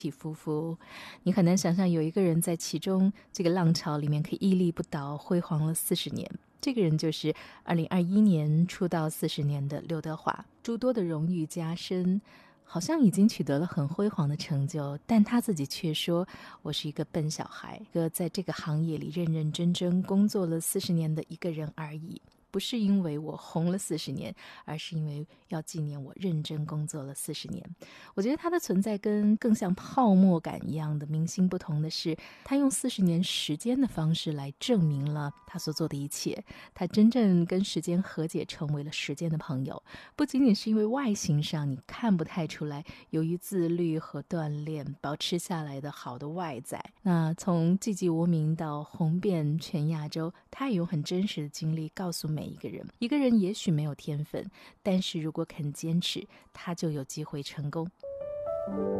起伏伏，你很难想象有一个人在其中这个浪潮里面可以屹立不倒，辉煌了40年。这个人就是2021年出道40年的刘德华，诸多的荣誉加身，好像已经取得了很辉煌的成就，但他自己却说，我是一个笨小孩，一个在这个行业里认认真真工作了40年的一个人而已。不是因为我红了40年，而是因为要纪念我认真工作了40年。我觉得他的存在跟更像泡沫感一样的明星不同的是，他用40年时间的方式来证明了他所做的一切。他真正跟时间和解，成为了时间的朋友。不仅仅是因为外形上你看不太出来，由于自律和锻炼保持下来的好的外在。那从寂寂无名到红遍全亚洲，他也用很真实的经历告诉每一个人，一个人也许没有天分，但是如果肯坚持，他就有机会成功。